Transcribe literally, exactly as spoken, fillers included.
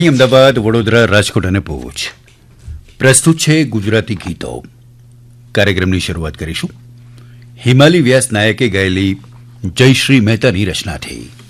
અમદાવાદ, વડોદરા, રાજકોટ અને ભુજ પ્રસ્તુત છે ગુજરાતી ગીતો. કાર્યક્રમની શરૂઆત કરીશું હિમાલી વ્યાસ નાયકે ગાયેલી જયશ્રી મહેતાની રચનાથી.